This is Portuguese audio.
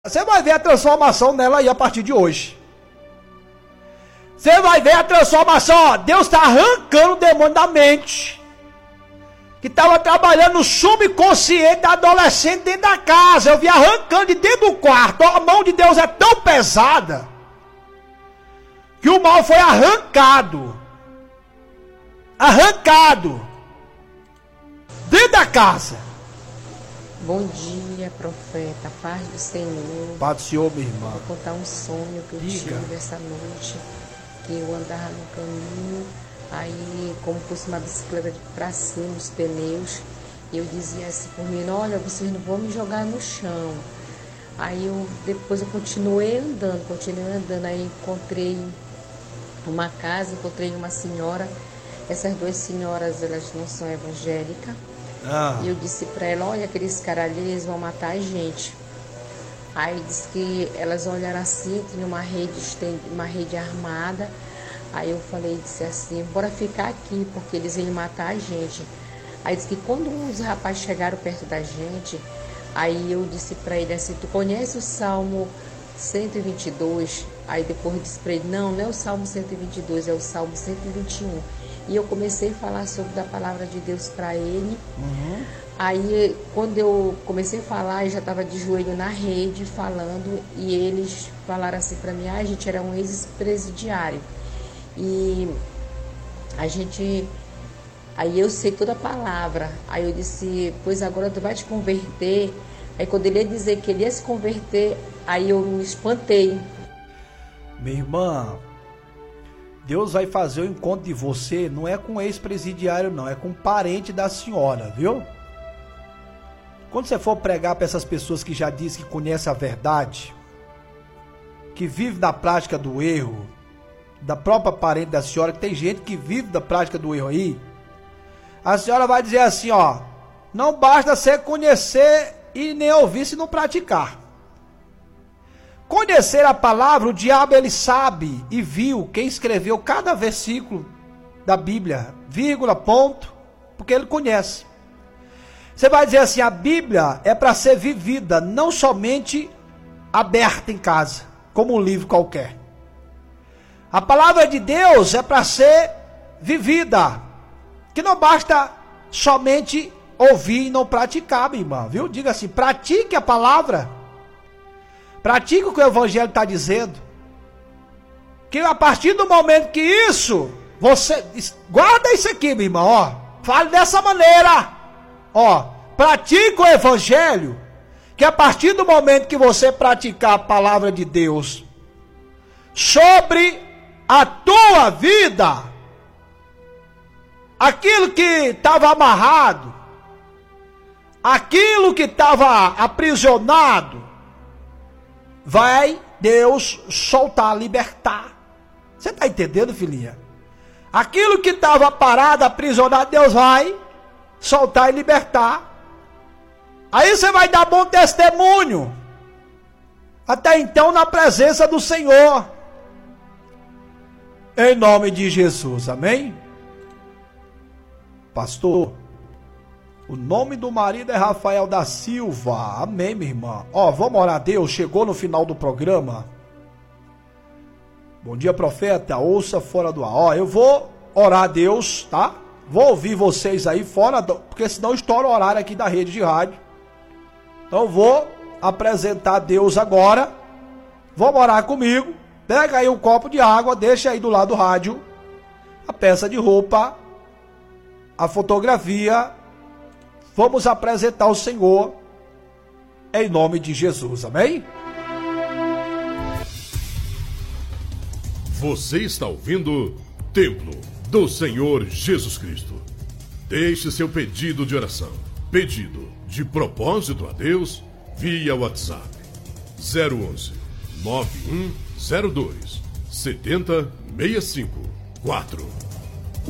Você vai ver a transformação nela aí a partir de hoje. Você vai ver a transformação, ó. Deus está arrancando o demônio da mente. Que estava trabalhando no subconsciente da adolescente dentro da casa. Eu vi arrancando de dentro do quarto. Ó, a mão de Deus é tão pesada que o mal foi arrancado. Arrancado. Dentro da casa. Bom dia, profeta. Paz do Senhor. Paz do Senhor, minha irmã. Vou contar um sonho que eu tive essa noite. Que eu andava no caminho, aí como fosse uma bicicleta pra cima, os pneus, e eu dizia assim por mim: olha, vocês não vão me jogar no chão. Aí depois eu continuei andando, aí encontrei uma casa, encontrei uma senhora. Essas duas senhoras, elas não são evangélicas. E eu disse pra ela: olha, aqueles caras ali, eles vão matar a gente. Aí disse que elas olharam assim, tinha uma rede armada. Aí eu disse assim: bora ficar aqui, porque eles iam matar a gente. Aí disse que quando os rapazes chegaram perto da gente, aí eu disse pra ele assim: tu conhece o Salmo 122? Aí depois eu disse pra ele: não é o Salmo 122, é o Salmo 121. E eu comecei a falar sobre a palavra de Deus pra ele. Aí, quando eu comecei a falar, eu já estava de joelho na rede falando, e eles falaram assim para mim: a gente era um ex-presidiário. E a gente... Aí eu sei toda a palavra. Aí eu disse: pois agora tu vai te converter. Aí quando ele ia dizer que ele ia se converter, aí eu me espantei. Minha irmã, Deus vai fazer o encontro de você, não é com ex-presidiário não, é com parente da senhora, viu? Quando você for pregar para essas pessoas que já dizem que conhecem a verdade, que vive na prática do erro, da própria parente da senhora, que tem gente que vive da prática do erro aí, a senhora vai dizer assim, ó: não basta você conhecer e nem ouvir se não praticar. Conhecer a palavra, o diabo ele sabe e viu quem escreveu cada versículo da Bíblia, vírgula, ponto, porque ele conhece. Você vai dizer assim: a Bíblia é para ser vivida, não somente aberta em casa, como um livro qualquer. A palavra de Deus é para ser vivida, que não basta somente ouvir e não praticar, minha irmã, viu? Diga assim: pratique a palavra, pratique o que o Evangelho está dizendo, que a partir do momento que isso, você, guarda isso aqui, minha irmã, ó, fale dessa maneira. Ó, pratica o Evangelho, que a partir do momento que você praticar a palavra de Deus sobre a tua vida, aquilo que estava amarrado, aquilo que estava aprisionado, vai Deus soltar, libertar. Você está entendendo, filhinha? Aquilo que estava parado, aprisionado, Deus vai soltar e libertar. Aí você vai dar bom testemunho, até então, na presença do Senhor, em nome de Jesus, amém? Pastor, o nome do marido é Rafael da Silva, amém, minha irmã. Ó, vamos orar a Deus, chegou no final do programa. Bom dia, profeta, ouça fora do ar. Ó, eu vou orar a Deus, tá? Vou ouvir vocês aí fora, porque senão estoura o horário aqui da rede de rádio. Então vou apresentar a Deus agora. Vamos orar comigo. Pega aí um copo de água, deixa aí do lado do rádio a peça de roupa, a fotografia. Vamos apresentar o Senhor em nome de Jesus, amém? Você está ouvindo Templo do Senhor Jesus Cristo. Deixe seu pedido de oração, pedido de propósito a Deus, via WhatsApp 011 9102 7065 4.